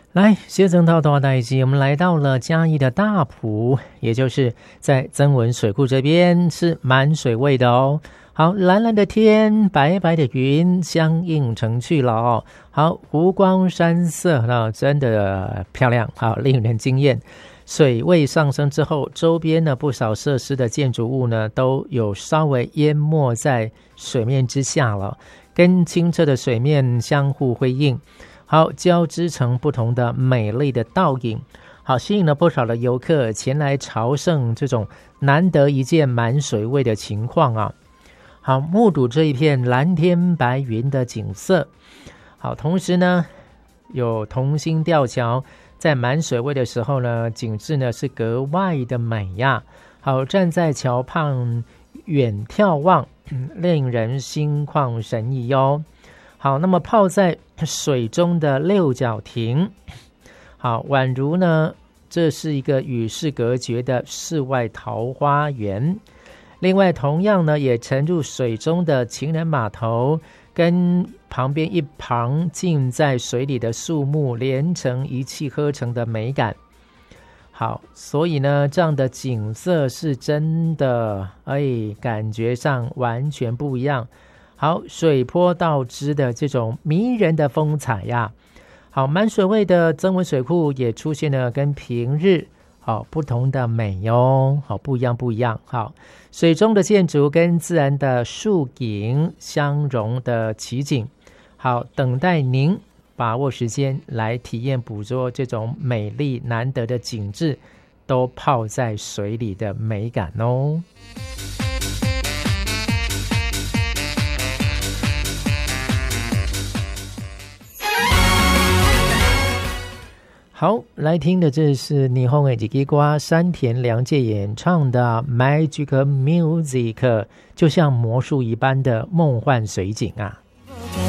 来，学生到大代机，我们来到了嘉义的大埔，也就是在曾文水库这边，是满水位的哦。好，蓝蓝的天，白白的云，相映成趣了哦。好，湖光山色呢，真的漂亮，好，令人惊艳。水位上升之后，周边呢不少设施的建筑物呢，都有稍微淹没在水面之下了，跟清澈的水面相互辉映。好，交织成不同的美丽的倒影，好，吸引了不少的游客前来朝圣这种难得一见满水位的情况啊。好，目睹这一片蓝天白云的景色。好，同时呢，有同心吊桥在满水位的时候呢，景致呢是格外的美呀。好，站在桥畔远眺望，令人心旷神怡哟。好，那么泡在水中的六角亭，好，宛如呢，这是一个与世隔绝的世外桃花源。另外，同样呢，也沉入水中的情人码头，跟旁边一旁浸在水里的树木连成一气呵成的美感。好，所以呢，这样的景色是真的，感觉上完全不一样。好，水波倒枝的这种迷人的风采呀。好，满水位的曾文水库也出现了跟平日好不同的美哟。好，不一样。好，水中的建筑跟自然的树影相融的奇景。好，等待您把握时间来体验捕捉这种美丽难得的景致，都泡在水里的美感哦。好，来听的这是日本的一支歌，山田凉介演唱的 Magic Music， 就像魔术一般的梦幻水景啊。